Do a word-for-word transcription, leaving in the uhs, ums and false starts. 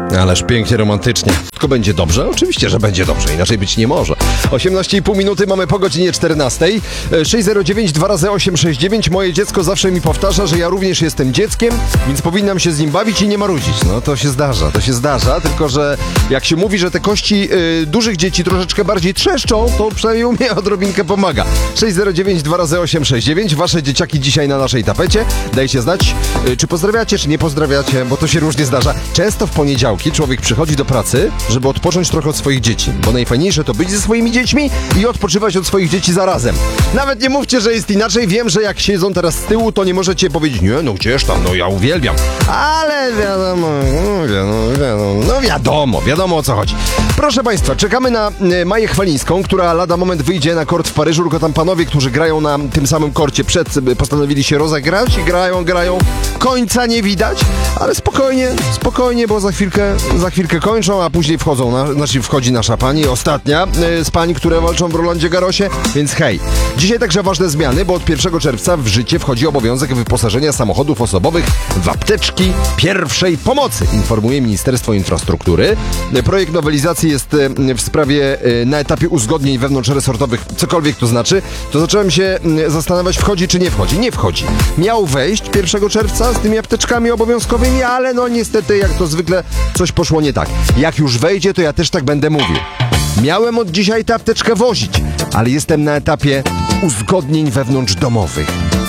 Ależ pięknie, romantycznie. Tylko będzie dobrze? Oczywiście, że będzie dobrze, inaczej być nie może. osiemnaście i pół minuty, mamy po godzinie czternastej. sześć zero dziewięć dwa razy osiem sześć dziewięć. Moje dziecko zawsze mi powtarza, że ja również jestem dzieckiem, więc powinnam się z nim bawić i nie marudzić. No to się zdarza, to się zdarza, tylko że jak się mówi, że te kości y, dużych dzieci troszeczkę bardziej trzeszczą, to przynajmniej u mnie odrobinkę pomaga. sześć zero dziewięć dwa razy osiem sześć dziewięć. Wasze dzieciaki dzisiaj na naszej tapecie. Dajcie znać, y, czy pozdrawiacie, czy nie pozdrawiacie, bo to się różnie zdarza. Często w poniedziałki człowiek przychodzi do pracy, żeby odpocząć trochę od swoich dzieci, bo najfajniejsze to być ze swoimi dziećmi i odpoczywać od swoich dzieci zarazem. Nawet nie mówcie, że jest inaczej. Wiem, że jak siedzą teraz z tyłu, to nie możecie powiedzieć, nie, no gdzież tam, no ja uwielbiam. Ale wiadomo, no wiadomo, wiadomo, no wiadomo, wiadomo o co chodzi. Proszę Państwa, czekamy na y, Maję Chwalińską, która lada moment wyjdzie na kort w Paryżu, tylko tam panowie, którzy grają na tym samym korcie przed, y, postanowili się rozegrać i grają, grają. Końca nie widać, ale spokojnie, spokojnie, bo za chwilkę, za chwilkę kończą, a później wchodzą, na, znaczy wchodzi nasza pani, ostatnia y, z pań, które walczą w Rolandzie Garrosie, więc hej. Dzisiaj także ważne zmiany, bo od pierwszego czerwca w życie wchodzi obowiązek wyposażenia samochodów osobowych w apteczki pierwszej pomocy, informuje Ministerstwo Infrastruktury. Projekt nowelizacji jest w sprawie na etapie uzgodnień wewnątrzresortowych, cokolwiek to znaczy. To zacząłem się zastanawiać, wchodzi czy nie wchodzi. Nie wchodzi. Miał wejść pierwszego czerwca z tymi apteczkami obowiązkowymi, ale no niestety, jak to zwykle, coś poszło nie tak. Jak już wejdzie, to ja też tak będę mówił. Miałem od dzisiaj tę apteczkę wozić, ale jestem na etapie uzgodnień wewnątrzdomowych.